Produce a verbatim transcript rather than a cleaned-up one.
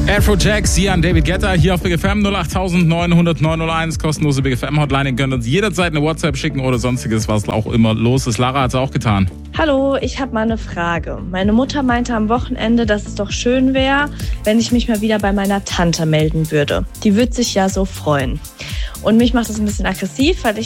Afrojack, Sian, David Guetta, hier auf Big F M null acht neun null null neun null eins, kostenlose Big F M-Hotline. Ihr könnt uns jederzeit eine WhatsApp schicken oder sonstiges, was auch immer los ist. Lara hat es auch getan. Hallo, ich habe mal eine Frage. Meine Mutter meinte am Wochenende, dass es doch schön wäre, wenn ich mich mal wieder bei meiner Tante melden würde. Die würde sich ja so freuen. Und mich macht das ein bisschen aggressiv, weil ich